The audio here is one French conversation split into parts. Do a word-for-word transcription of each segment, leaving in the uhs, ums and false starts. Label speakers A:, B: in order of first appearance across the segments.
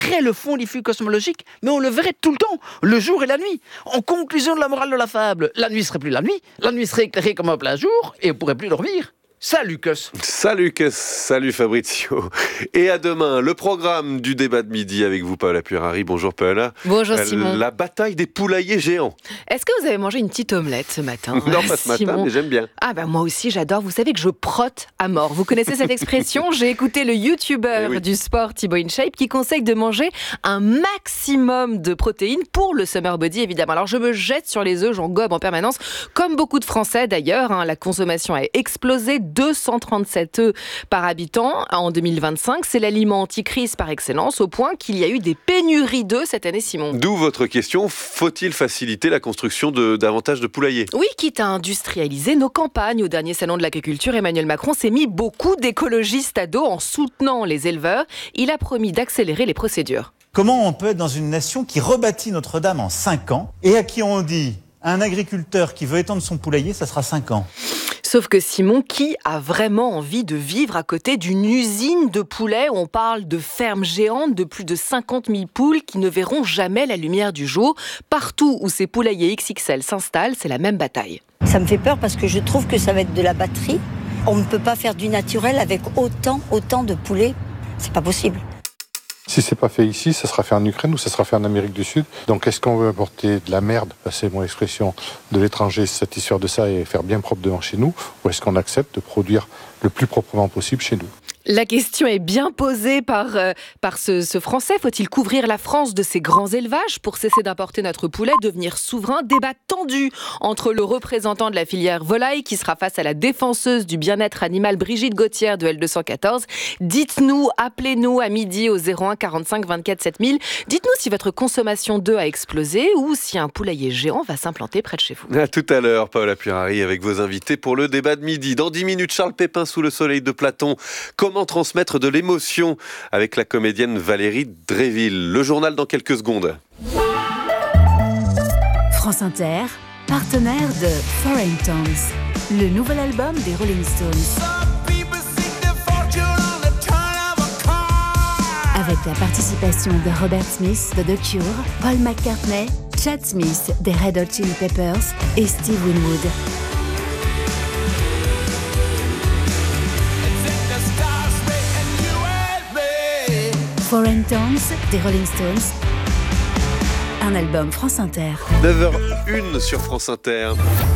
A: crée le fond diffus cosmologique, mais on le verrait tout le temps, le jour et la nuit. En conclusion de la morale de la fable, la nuit serait plus la nuit, la nuit serait éclairée comme un plein jour, et on pourrait plus dormir. Salut Cos.
B: Salut Cos, salut Fabrizio. Et à demain, le programme du débat de midi avec vous, Paola Purari. Bonjour Paola.
C: Bonjour Simon.
B: La bataille des poulaillers géants.
C: Est-ce que vous avez mangé une petite omelette ce matin?
B: Non, pas ce matin, mais j'aime bien.
C: Ah ben moi aussi j'adore, vous savez que je protte à mort. Vous connaissez cette expression? J'ai écouté le youtubeur eh oui. du sport Thibaut InShape qui conseille de manger un maximum de protéines pour le summer body évidemment. Alors je me jette sur les œufs, j'en gobe en permanence, comme beaucoup de Français d'ailleurs. Hein, la consommation a explosé. deux cent trente-sept œufs par habitant en deux mille vingt-cinq. C'est l'aliment anti-crise par excellence, au point qu'il y a eu des pénuries d'œufs cette année, Simon.
B: D'où votre question, faut-il faciliter la construction de davantage de poulaillers?
C: Oui, quitte à industrialiser nos campagnes. Au dernier salon de l'agriculture, Emmanuel Macron s'est mis beaucoup d'écologistes à dos en soutenant les éleveurs. Il a promis d'accélérer les procédures.
D: Comment on peut être dans une nation qui rebâtit Notre-Dame en cinq ans et à qui on dit un agriculteur qui veut étendre son poulailler, ça sera cinq ans?
C: Sauf que Simon, qui a vraiment envie de vivre à côté d'une usine de poulets où on parle de fermes géantes de plus de cinquante mille poules qui ne verront jamais la lumière du jour? Partout où ces poulaillers X X L s'installent, c'est la même bataille.
E: Ça me fait peur parce que je trouve que ça va être de la batterie. On ne peut pas faire du naturel avec autant, autant de poulets. C'est pas possible.
F: Si c'est pas fait ici, ça sera fait en Ukraine ou ça sera fait en Amérique du Sud. Donc est-ce qu'on veut apporter de la merde, c'est mon expression, de l'étranger, se satisfaire de ça et faire bien propre devant chez nous, ou est-ce qu'on accepte de produire le plus proprement possible chez nous?
C: La question est bien posée par, euh, par ce, ce Français. Faut-il couvrir la France de ces grands élevages pour cesser d'importer notre poulet, devenir souverain? Débat tendu entre le représentant de la filière volaille qui sera face à la défenseuse du bien-être animal Brigitte Gauthier de L deux cent quatorze. Dites-nous, appelez-nous à midi au zéro un quarante-cinq vingt-quatre sept mille. Dites-nous si votre consommation d'œufs a explosé ou si un poulailler géant va s'implanter près de chez vous.
B: À tout à l'heure, Paola Purari avec vos invités pour le débat de midi. Dans dix minutes, Charles Pépin sous le soleil de Platon. Comment transmettre de l'émotion avec la comédienne Valérie Dréville. Le journal dans quelques secondes.
G: France Inter, partenaire de Foreign Tones, le nouvel album des Rolling Stones. Avec la participation de Robert Smith de The Cure, Paul McCartney, Chad Smith des Red Hot Chili Peppers et Steve Winwood. Foreign Tones des Rolling Stones, un album France Inter.
B: neuf heures une sur France Inter.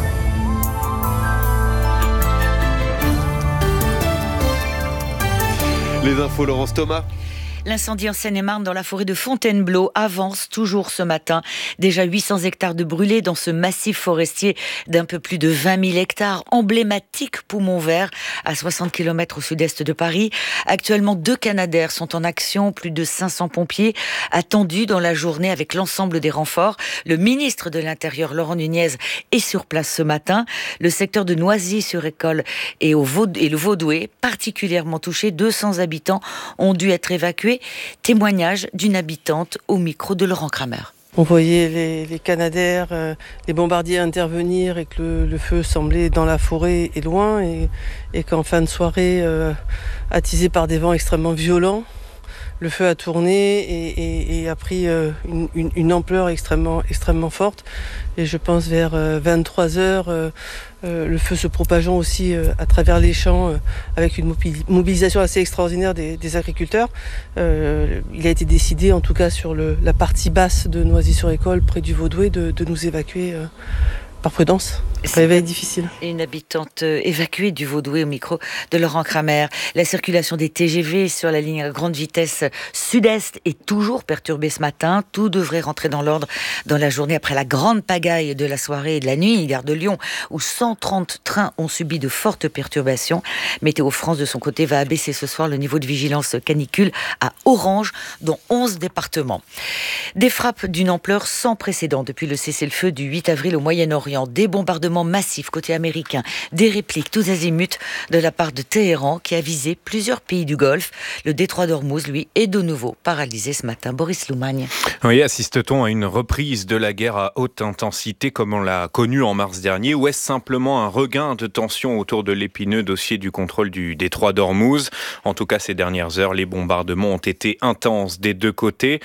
B: Les infos, Laurence Thomas.
H: L'incendie en Seine-et-Marne dans la forêt de Fontainebleau avance toujours ce matin. Déjà huit cents hectares de brûlés dans ce massif forestier d'un peu plus de vingt mille hectares, emblématique poumon vert à soixante kilomètres au sud-est de Paris. Actuellement, deux Canadair sont en action, plus de cinq cents pompiers attendus dans la journée avec l'ensemble des renforts. Le ministre de l'Intérieur, Laurent Nunez, est sur place ce matin. Le secteur de Noisy-sur-École et, au Vaud- et le Vaudoué, particulièrement touché, deux cents habitants ont dû être évacués. Témoignage d'une habitante au micro de Laurent Kramer.
I: On voyait les, les Canadair, euh, les bombardiers intervenir et que le, le feu semblait dans la forêt et loin et, et qu'en fin de soirée, euh, attisé par des vents extrêmement violents, le feu a tourné et, et, et a pris euh, une, une, une ampleur extrêmement, extrêmement forte. Et je pense vers euh, vingt-trois heures, euh, euh, le feu se propageant aussi euh, à travers les champs euh, avec une mobilisation assez extraordinaire des, des agriculteurs. Euh, il a été décidé, en tout cas sur le, la partie basse de Noisy-sur-École, près du Vaudoué, de, de nous évacuer euh, par prudence. Ça va être difficile.
H: Et une habitante évacuée du Vaudoué au micro de Laurent Kramer. La circulation des T G V sur la ligne à grande vitesse sud-est est toujours perturbée ce matin. Tout devrait rentrer dans l'ordre dans la journée après la grande pagaille de la soirée et de la nuit. Gare de Lyon, où cent trente trains ont subi de fortes perturbations. Météo France, de son côté, va abaisser ce soir le niveau de vigilance canicule à orange, dans onze départements. Des frappes d'une ampleur sans précédent depuis le cessez-le-feu du huit avril au Moyen-Orient. Moyen-Orient. Des bombardements massifs côté américain, des répliques tous azimuts de la part de Téhéran qui a visé plusieurs pays du Golfe. Le détroit d'Ormuz, lui, est de nouveau paralysé ce matin. Boris Loumagne.
J: Oui, assiste-t-on à une reprise de la guerre à haute intensité comme on l'a connu en mars dernier, ou est-ce simplement un regain de tension autour de l'épineux dossier du contrôle du détroit d'Ormuz ? En tout cas, ces dernières heures, les bombardements ont été intenses des deux côtés.